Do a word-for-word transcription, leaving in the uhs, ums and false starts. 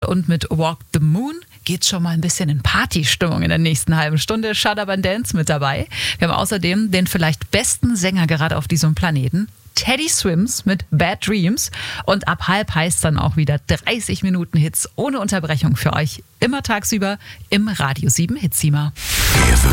und mit Walk the Moon geht's schon mal ein bisschen in Partystimmung in der nächsten halben Stunde. Shut Up and Dance mit dabei. Wir haben außerdem den vielleicht besten Sänger gerade auf diesem Planeten, Teddy Swims mit Bad Dreams. Und ab halb heißt dann auch wieder dreißig Minuten Hits ohne Unterbrechung für euch. Immer tagsüber im Radio sieben Hitsima.